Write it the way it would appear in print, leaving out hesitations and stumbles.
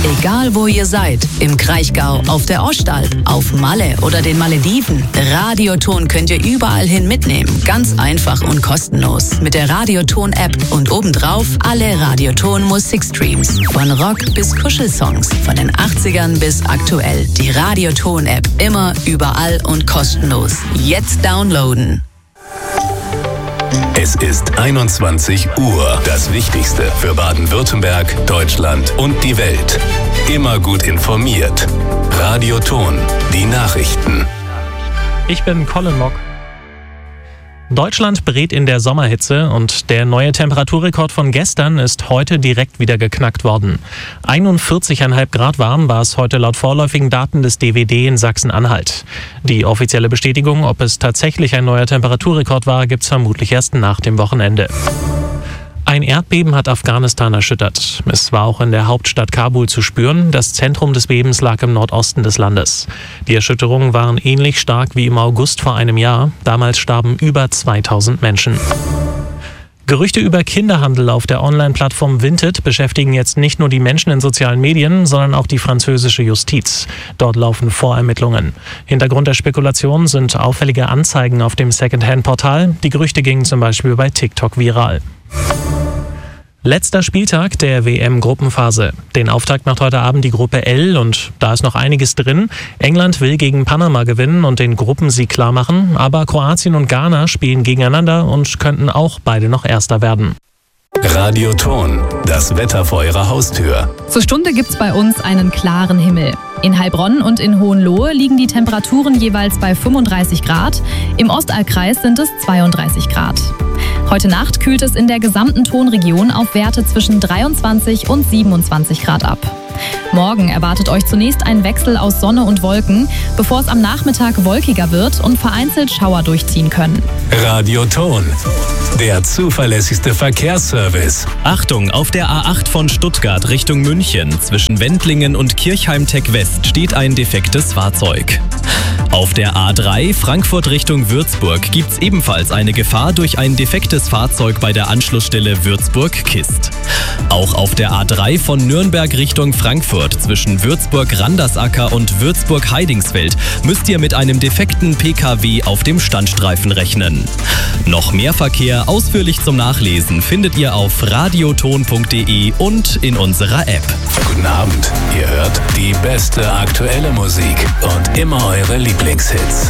Egal wo ihr seid, im Kraichgau, auf der Ostalb, auf Malle oder den Malediven, Radioton könnt ihr überall hin mitnehmen. Ganz einfach und kostenlos. Mit der Radioton-App und obendrauf alle Radioton-Musikstreams. Von Rock bis Kuschelsongs, von den 80ern bis aktuell. Die Radioton-App immer, überall und kostenlos. Jetzt downloaden. Es ist 21 Uhr. Das Wichtigste für Baden-Württemberg, Deutschland und die Welt. Immer gut informiert. Radioton, die Nachrichten. Ich bin Colin Mock. Deutschland berät in der Sommerhitze und der neue Temperaturrekord von gestern ist heute direkt wieder geknackt worden. 41,5 Grad warm war es heute laut vorläufigen Daten des DWD in Sachsen-Anhalt. Die offizielle Bestätigung, ob es tatsächlich ein neuer Temperaturrekord war, gibt es vermutlich erst nach dem Wochenende. Ein Erdbeben hat Afghanistan erschüttert. Es war auch in der Hauptstadt Kabul zu spüren. Das Zentrum des Bebens lag im Nordosten des Landes. Die Erschütterungen waren ähnlich stark wie im August vor einem Jahr. Damals starben über 2000 Menschen. Gerüchte über Kinderhandel auf der Online-Plattform Vinted beschäftigen jetzt nicht nur die Menschen in sozialen Medien, sondern auch die französische Justiz. Dort laufen Vorermittlungen. Hintergrund der Spekulation sind auffällige Anzeigen auf dem Secondhand-Portal. Die Gerüchte gingen zum Beispiel bei TikTok viral. Letzter Spieltag der WM-Gruppenphase. Den Auftakt macht heute Abend die Gruppe L und da ist noch einiges drin. England will gegen Panama gewinnen und den Gruppensieg klar machen, aber Kroatien und Ghana spielen gegeneinander und könnten auch beide noch Erster werden. Radioton, das Wetter vor Ihrer Haustür. Zur Stunde gibt's bei uns einen klaren Himmel. In Heilbronn und in Hohenlohe liegen die Temperaturen jeweils bei 35 Grad. Im Ostallkreis sind es 32 Grad. Heute Nacht kühlt es in der gesamten Tonregion auf Werte zwischen 23 und 27 Grad ab. Morgen erwartet euch zunächst ein Wechsel aus Sonne und Wolken, bevor es am Nachmittag wolkiger wird und vereinzelt Schauer durchziehen können. Radioton, der zuverlässigste Verkehrsservice. Achtung, auf der A8 von Stuttgart Richtung München zwischen Wendlingen und Kirchheim-Tech West steht ein defektes Fahrzeug. Auf der A3 Frankfurt Richtung Würzburg gibt's ebenfalls eine Gefahr durch ein defektes Fahrzeug bei der Anschlussstelle Würzburg-Kist. Auch auf der A3 von Nürnberg Richtung Frankfurt zwischen Würzburg-Randersacker und Würzburg-Heidingsfeld müsst ihr mit einem defekten PKW auf dem Standstreifen rechnen. Noch mehr Verkehr ausführlich zum Nachlesen findet ihr auf radioton.de und in unserer App. Guten Abend, ihr hört die beste aktuelle Musik und immer eure Lieblingshits.